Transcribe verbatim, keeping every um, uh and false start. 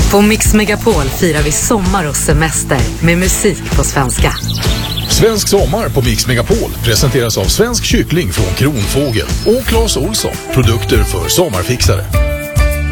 På Mix Megapol firar vi sommar och semester med musik på svenska. Svensk sommar på Mix Megapol presenteras av Svensk kyckling från Kronfågel och Claes Olsson, produkter för sommarfixare.